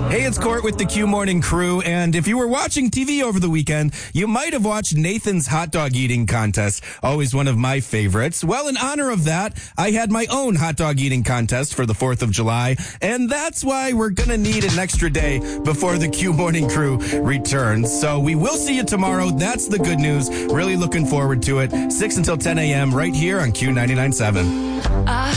Hey, it's Court with the Q Morning Crew, and if you were watching TV over the weekend, you might have watched Nathan's hot dog eating contest, always one of my favorites. Well, in honor of that, I had my own hot dog eating contest for the 4th of July, and that's why we're going to need an extra day before the Q Morning Crew returns. So we will see you tomorrow. That's the good news. Really looking forward to it. 6 until 10 a.m. right here on Q99.7.